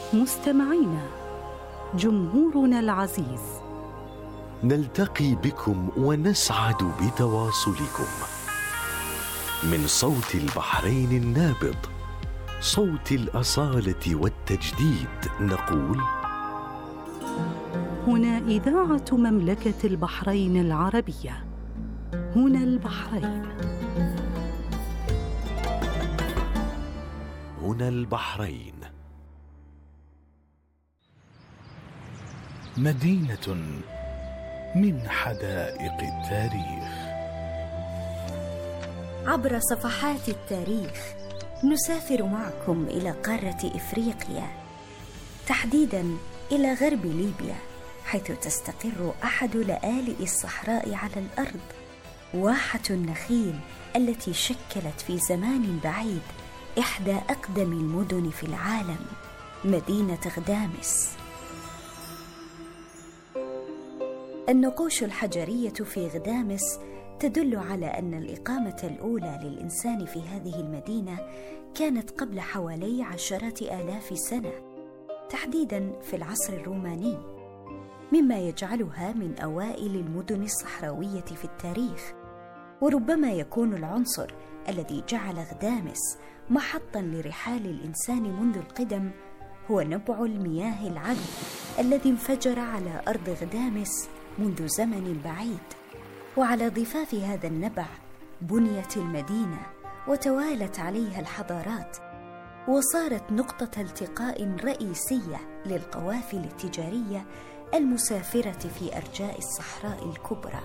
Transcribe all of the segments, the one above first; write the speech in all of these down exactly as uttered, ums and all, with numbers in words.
مستمعينا، جمهورنا العزيز، نلتقي بكم ونسعد بتواصلكم من صوت البحرين النابض، صوت الأصالة والتجديد. نقول: هنا إذاعة مملكة البحرين العربية، هنا البحرين، هنا البحرين. مدينة من حدائق التاريخ. عبر صفحات التاريخ نسافر معكم إلى قارة إفريقيا، تحديداً إلى غرب ليبيا، حيث تستقر أحد لآلئ الصحراء على الأرض، واحة النخيل التي شكلت في زمان بعيد إحدى أقدم المدن في العالم، مدينة غدامس. النقوش الحجرية في غدامس تدل على أن الإقامة الأولى للإنسان في هذه المدينة كانت قبل حوالي عشرة آلاف سنة، تحديداً في العصر الروماني، مما يجعلها من أوائل المدن الصحراوية في التاريخ. وربما يكون العنصر الذي جعل غدامس محطاً لرحال الإنسان منذ القدم هو نبع المياه العذب الذي انفجر على أرض غدامس منذ زمن بعيد. وعلى ضفاف هذا النبع بنيت المدينة وتوالت عليها الحضارات، وصارت نقطة التقاء رئيسية للقوافل التجارية المسافرة في أرجاء الصحراء الكبرى.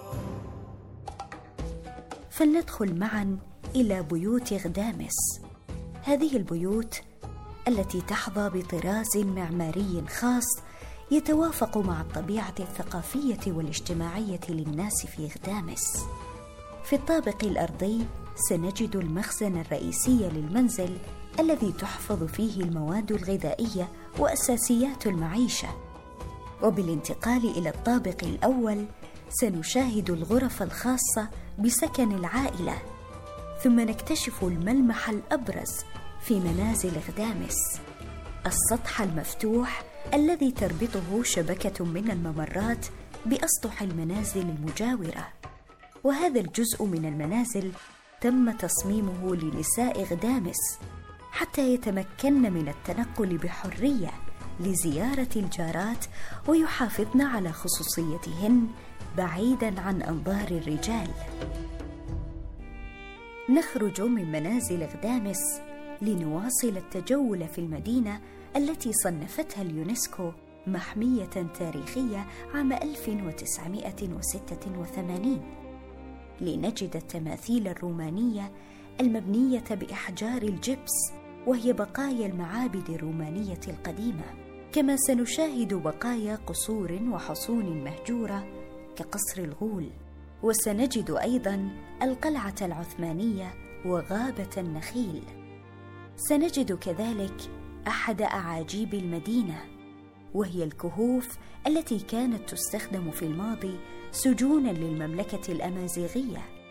فلندخل معا إلى بيوت غدامس. هذه البيوت التي تحظى بطراز معماري خاص يتوافق مع الطبيعة الثقافية والاجتماعية للناس في غدامس. في الطابق الأرضي سنجد المخزن الرئيسي للمنزل الذي تحفظ فيه المواد الغذائية وأساسيات المعيشة. وبالانتقال إلى الطابق الأول سنشاهد الغرف الخاصة بسكن العائلة، ثم نكتشف الملمح الأبرز في منازل غدامس، السطح المفتوح الذي تربطه شبكة من الممرات بأسطح المنازل المجاورة. وهذا الجزء من المنازل تم تصميمه لنساء غدامس حتى يتمكن من التنقل بحرية لزيارة الجارات ويحافظن على خصوصيتهن بعيداً عن أنظار الرجال. نخرج من منازل غدامس لنواصل التجول في المدينة التي صنفتها اليونسكو محمية تاريخية عام ألف وتسعمائة وستة وثمانين، لنجد التماثيل الرومانية المبنية بأحجار الجبس، وهي بقايا المعابد الرومانية القديمة. كما سنشاهد بقايا قصور وحصون مهجورة كقصر الغول، وسنجد أيضاً القلعة العثمانية وغابة النخيل. سنجد كذلك أحد أعاجيب المدينة، وهي الكهوف التي كانت تستخدم في الماضي سجوناً للمملكة الأمازيغية.